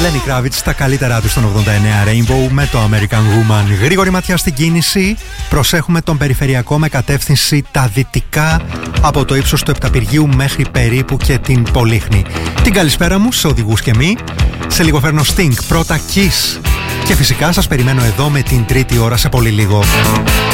Lenny Kravitz στα καλύτερά του στον 89 Rainbow με το American Woman. Γρήγορη ματιά στην κίνηση. Προσέχουμε τον περιφερειακό με κατεύθυνση τα δυτικά από το ύψος του Επταπηργείου μέχρι περίπου και την Πολύχνη. Την καλησπέρα μου σε οδηγούς και μη. Σε λίγο φέρνω Sting, πρώτα Kiss. Και φυσικά σας περιμένω εδώ με την τρίτη ώρα σε πολύ λίγο.